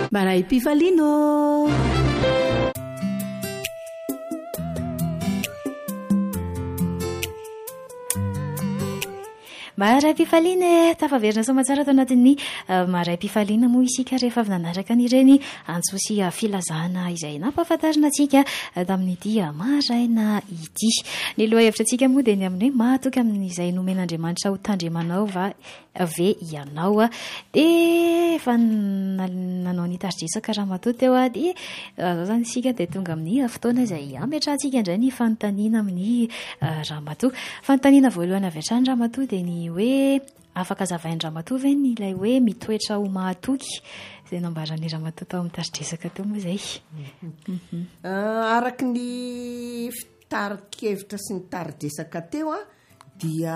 Maray Pifalino. Maray Pifalina tafaverina somatsara tao anatin'ny Maray Pifalina moa isika rehefa avy nanaraka an'ireny antsosy filazana izay nampahafantarina antsika tamin'ity maraina ity. Ny loha hevitra antsika moa dia ny amin'ny mahatoky amin'izay nomen'Andriamanitra ho tandremanao ve ianao dia efa nanao nitaridresaka Ramatoa teo dia zao zany isika dia tonga amin'ny fotoana izay ametrahantsika indray ny fanontaniana amin'ny Ramatoa. Fanontaniana voalohany avy hatrany Ramatoa dia ny hoe afaka zavain'ny Ramatoa ve ny ilay hoe mitoetra ho mahatoky izay nambaran'ny Ramatoa tao amin'ny taridresaka teo moa izay. Araky ny fitarikevitra sy ny taridresaka teo dia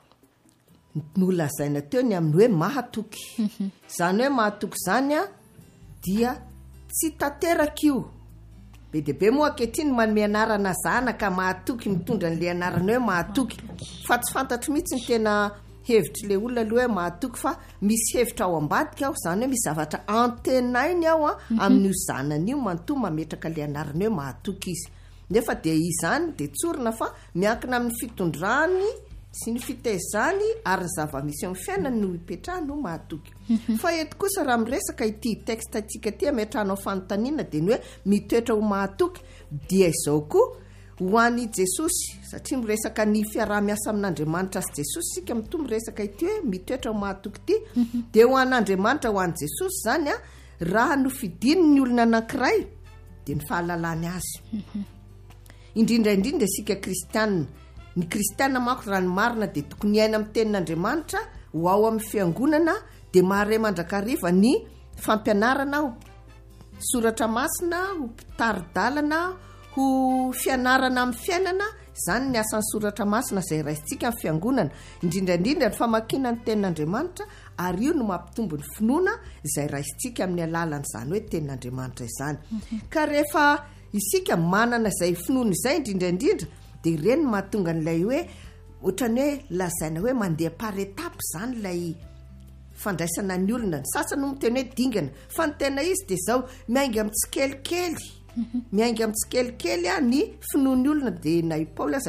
nolazaina teo ny amin'ny hoe mahatoky. Zany hoe mahatoky zany dia tsy tanteraka io. Be dia be moa ankehitriny manome anarana zanaka mahatoky mitondra an'ilay anarana hoe mahatoky. Fa tsy fantatro mihitsy ny tena hevitry le olona aloha hoe mahatoky fa misy hevitra ao ambadika aho zany hoe misy zavatra antenainy aho amin'io zanany io mantoa mametraka le anarana hoe mahatoky izy. Nefa dia izany dia tsorina fa miankina amin'ny fitondrany sy ny fitezany ary zava-misy amin'ny fiainany no hipetrahany no mahatoky. Fa eto kosa raha miresaka ity texte antsika ity ametranao fanontaniana dia ny hoe mitoetra ho mahatoky dia izao koa ho an'i Jesosy satria miresaka ny fiaraha-miasa amin'Andriamanitra sy Jesosy sika mitoa miresaka ity hoe mitoetra ho mahatoky ity dia ho an'Andriamanitra ho an'i Jesosy zany raha nofidiny ny olona anankiray dia ny fahalalany azy. Indrindra isika kristianina. Ny kristianina manko raha ny marina dia tokony iaina amin'ny tenin'Andriamanitra ho ao amin'ny fiangonana dia mahare mandrakariva ny fampianarana ho soratra masina ho mpitaridalana ho fianarana amin'ny fiainana zany ny asan'ny soratra masina izay raisintsika amin'ny fiangonana indrindra ny famakiana ny tenin'Andriamanitra ary io no mampitombo ny finoana izay raisintsika amin'ny alalan'izany hoe tenin'Andriamanitra izany. Ka rehefa isika manana izay finoana izay indrindra dia ireny mahatonga n'ilay hoe ohatrany hoe lazaina hoe mandeha par étape zany ilay fandraisana ny olona. Ny sasany no miteny hoe dingana fa ny tena izy dia izao miainga amin'ny tsikelikely ny finoan'ny olona dia na i Paoly